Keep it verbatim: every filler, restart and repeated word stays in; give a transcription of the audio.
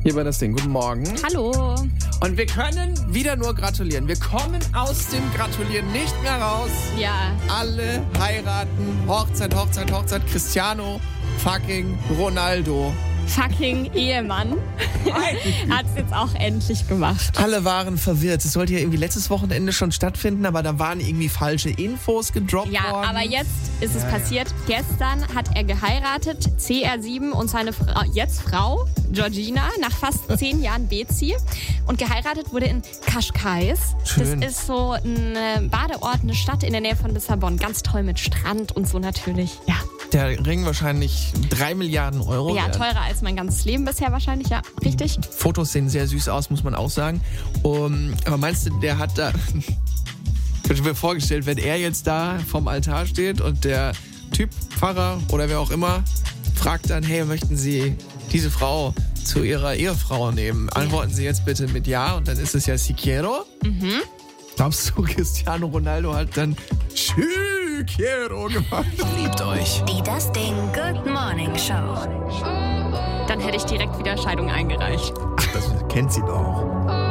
Hier bei das Ding. Guten Morgen. Hallo. Und wir können wieder nur gratulieren. Wir kommen aus dem Gratulieren nicht mehr raus. Ja. Alle heiraten. Hochzeit, Hochzeit, Hochzeit. Cristiano fucking Ronaldo. Fucking Ehemann. Hat es jetzt auch endlich gemacht. Alle waren verwirrt. Es sollte ja irgendwie letztes Wochenende schon stattfinden, aber da waren irgendwie falsche Infos gedroppt Ja, worden. aber jetzt ist es Ja, passiert. Gestern hat er geheiratet, C R sieben und seine Frau, jetzt Frau, Georgina, nach fast zehn Jahren Bezi. Und geheiratet wurde in Cascais. Schön. Das ist so ein Badeort, eine Stadt in der Nähe von Lissabon. Ganz toll mit Strand und so natürlich. Ja, Der Ring wahrscheinlich drei Milliarden Euro. ja wert. teurer als mein ganzes Leben bisher wahrscheinlich. Ja, richtig. Fotos sehen sehr süß aus, muss man auch sagen. Um, aber meinst du, der hat da... Ich hätte mir vorgestellt, wenn er jetzt da vom Altar steht und der Typ, Pfarrer oder wer auch immer, fragt dann, hey, möchten Sie diese Frau zu Ihrer Ehefrau nehmen? Antworten Sie jetzt bitte mit Ja und dann ist es ja Si quiero. Mhm. Glaubst du, Cristiano Ronaldo hat dann Si quiero gemacht? Liebt euch. Die Das Ding Good Morning Show. Dann hätte ich direkt wieder Scheidung eingereicht. Ach, das kennt sie doch.